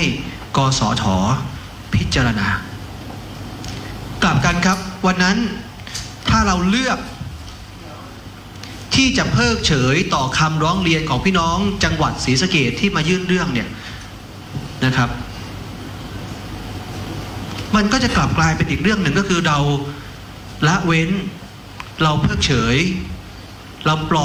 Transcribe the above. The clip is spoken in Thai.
กสทพิจารณากลับกันครับวันนั้นถ้าเราเลือกที่จะเพิกเฉยต่อคำร้องเรียนของพี่น้องจังหวัดศรีสะเกษที่มายื่นเรื่องเนี่ยนะครับมันก็จะกลับกลายเป็นอีกเรื่องหนึ่งก็คือเราละเว้นเราเพิกเฉยเราปล่อย